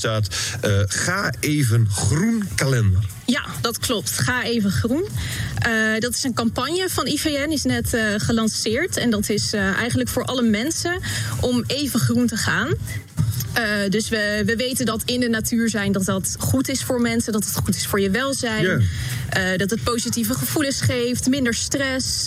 staat Ga even groen kalender. Ja, dat klopt. Ga even groen. Dat is een campagne van IVN, is net gelanceerd. En dat is eigenlijk voor alle mensen om even groen te gaan. Dus we weten dat in de natuur zijn dat goed is voor mensen, dat het goed is voor je welzijn. Yeah. Dat het positieve gevoelens geeft, minder stress.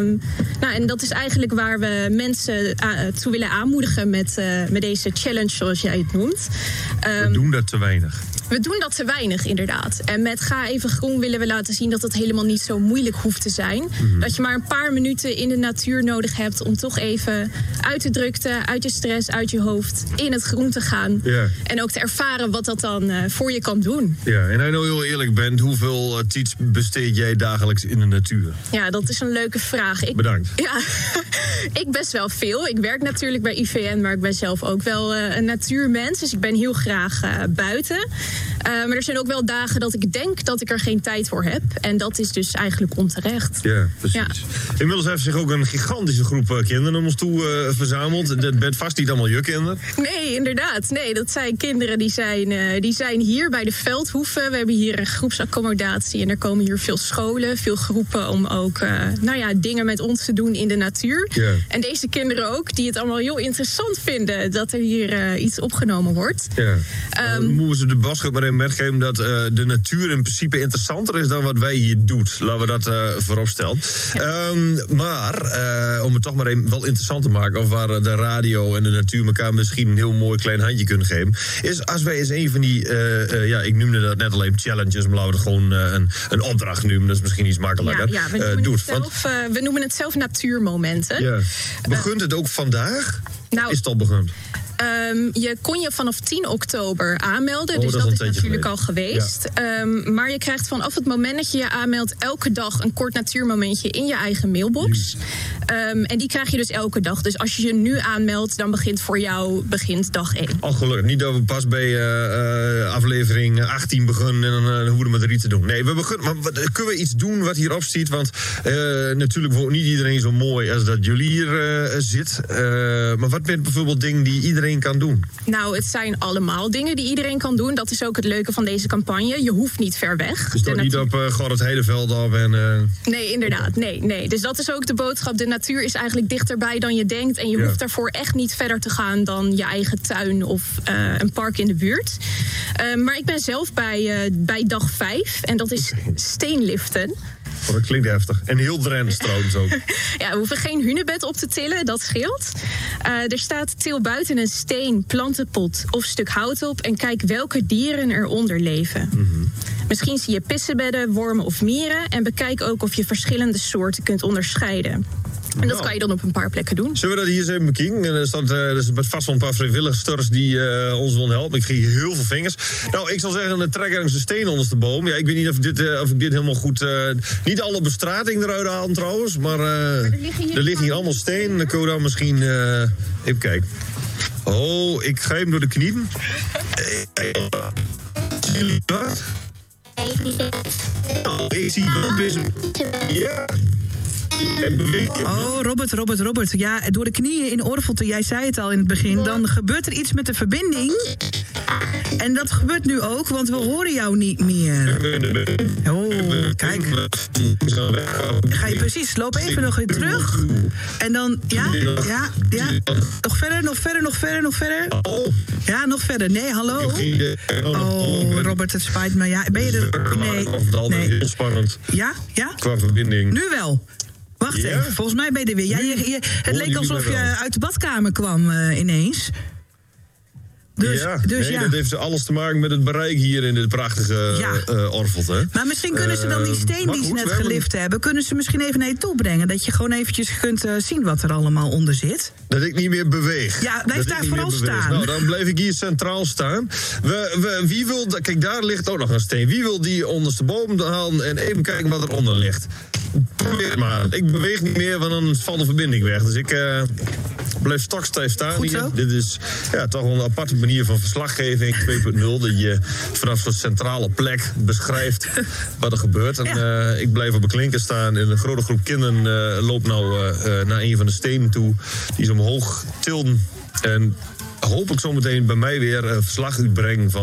En dat is eigenlijk waar we mensen toe willen aanmoedigen met deze challenge, zoals jij het noemt. We doen dat te weinig. We doen dat te weinig, inderdaad. En met Ga even groen willen we laten zien dat het helemaal niet zo moeilijk hoeft te zijn. Mm-hmm. Dat je maar een paar minuten in de natuur nodig hebt om toch even uit de drukte, uit je stress, uit je hoofd, in het groen te gaan. Yeah. En ook te ervaren wat dat dan voor je kan doen. Ja, en als je nou heel eerlijk bent, hoeveel tijd besteed jij dagelijks in de natuur? Ja, dat is een leuke vraag. Bedankt. Ja, ik best wel veel. Ik werk natuurlijk bij IVN, maar ik ben zelf ook wel een natuurmens. Dus ik ben heel graag buiten. Maar er zijn ook wel dagen dat ik denk dat ik er geen tijd voor heb. En dat is dus eigenlijk onterecht. Ja, precies. Ja. Inmiddels heeft zich ook een gigantische groep kinderen naar ons toe verzameld. Dat bent vast niet allemaal je kinderen. Nee, inderdaad. Nee, dat zijn kinderen die zijn hier bij de Veldhoeven. We hebben hier een groepsaccommodatie. En er komen hier veel scholen, veel groepen om ook dingen met ons te doen in de natuur. Yeah. En deze kinderen ook, die het allemaal heel interessant vinden dat er hier iets opgenomen wordt. Ja. Moeten ze de boodschap maar even metgeven dat de natuur in principe interessanter is dan wat wij hier doen. Laten we dat voorop stellen. Ja. Maar om het toch maar even wel interessant te maken, of waar de radio en de natuur elkaar misschien een heel mooi klein handje kunnen geven, is als wij eens een van die, ik noemde dat net alleen challenges, maar laten we het gewoon een opdracht noemen. Dat is misschien iets makkelijker. Ja, we noemen het zelf natuurmomenten. Ja. Begint het ook vandaag? Nou, is het al begonnen? Je kon je vanaf 10 oktober aanmelden, dus dat is natuurlijk al geweest. Ja. Maar je krijgt vanaf het moment dat je je aanmeldt elke dag een kort natuurmomentje in je eigen mailbox. En die krijg je dus elke dag. Dus als je je nu aanmeldt, dan begint dag 1. Oh, gelukkig. Niet dat we pas bij aflevering 18 beginnen en dan hoeven we met er iets te doen. Nee, we beginnen. Maar kunnen we iets doen wat hierop ziet? Want natuurlijk wordt niet iedereen zo mooi als dat jullie hier zit. Maar wat zijn bijvoorbeeld dingen die iedereen kan doen? Nou, het zijn allemaal dingen die iedereen kan doen. Dat is ook het leuke van deze campagne. Je hoeft niet ver weg. Dus toch niet op het hele veld op en... Nee, inderdaad. Nee. Dus dat is ook de boodschap. De natuur is eigenlijk dichterbij dan je denkt. En je hoeft daarvoor echt niet verder te gaan dan je eigen tuin of een park in de buurt. Maar ik ben zelf bij dag 5. En dat is steenliften. Oh, dat klinkt heftig. En heel Drenthe trouwens ook. Ja, we hoeven geen hunebed op te tillen, dat scheelt. Er staat: til buiten een steen, plantenpot of stuk hout op en kijk welke dieren eronder leven. Mm-hmm. Misschien zie je pissenbedden, wormen of mieren en bekijk ook of je verschillende soorten kunt onderscheiden. En dat kan je dan op een paar plekken doen. Zullen we dat hier eens even bekijken? Er is vast wel een paar vrijwilligers die ons willen helpen. Ik kreeg heel veel vingers. Nou, ik zal zeggen, de trek ergens een steen ondersteboom. Ja, ik weet niet of ik dit helemaal goed... niet alle bestrating eruit halen trouwens, maar er liggen hier allemaal stenen. Dan kunnen we dan misschien... even kijken. Oh, ik ga hem door de knieën. Zien jullie dat? Ik zie wel best... Ja... Oh, Robert. Ja, door de knieën in Orvelte, jij zei het al in het begin, dan gebeurt er iets met de verbinding. En dat gebeurt nu ook, want we horen jou niet meer. Oh, kijk. Ga je precies, loop even nog weer terug. En dan, ja. Nog verder. Ja, nog verder. Nee, hallo? Oh, Robert, het spijt me. Ja, ben je er? Nee. Heel spannend. Ja? Qua verbinding. Nu wel. Wacht even, volgens mij ben je er weer. Ja, het leek alsof je uit de badkamer kwam ineens. Dat heeft alles te maken met het bereik hier in dit prachtige Orvelte. Hè? Maar misschien kunnen ze dan die steen die ze net gelift hebben, kunnen ze misschien even naar je toe brengen. Dat je gewoon eventjes kunt zien wat er allemaal onder zit. Dat ik niet meer beweeg. Ja, blijf daar vooral staan. Nou, dan blijf ik hier centraal staan. Wie wil... Kijk, daar ligt ook nog een steen. Wie wil die ondersteboven halen en even kijken wat eronder ligt? Probeer maar. Ik beweeg niet meer, want dan valt de verbinding weg. Dus ik blijf stokstijf staan. Goed hier. Zo. Dit is toch wel een aparte manier van verslaggeving 2.0. Dat je vanaf zo'n centrale plek beschrijft wat er gebeurt. En ik blijf op een klinker staan. En een grote groep kinderen loopt nou naar een van de stenen toe. Die ze omhoog tilden. En hopelijk zometeen bij mij weer verslag uitbrengen van